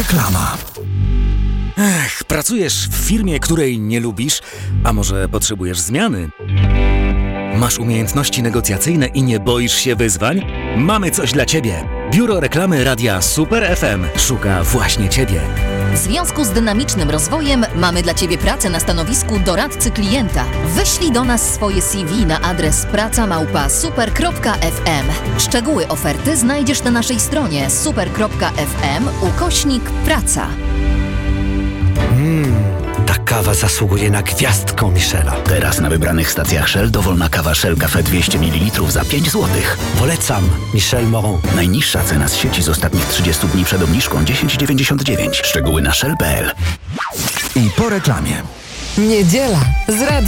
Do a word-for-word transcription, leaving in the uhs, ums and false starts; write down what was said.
Reklama. Ech, pracujesz w firmie, której nie lubisz, a może potrzebujesz zmiany? Masz umiejętności negocjacyjne i nie boisz się wyzwań? Mamy coś dla Ciebie. Biuro Reklamy Radia Super F M szuka właśnie Ciebie. W związku z dynamicznym rozwojem mamy dla Ciebie pracę na stanowisku doradcy klienta. Wyślij do nas swoje C V na adres praca małpa super kropka f m. Szczegóły oferty znajdziesz na naszej stronie super kropka f m ukośnik praca. Mmm, ta kawa zasługuje na gwiazdkę Michela. Teraz na wybranych stacjach Shell dowolna kawa Shell Cafe dwieście mililitrów za pięć złotych. Polecam Michel Moron. Najniższa cena z sieci z ostatnich trzydziestu dni przed obniżką dziesięć dziewięćdziesiąt dziewięć. Szczegóły na shell kropka p l. I po reklamie. Niedziela z radiem.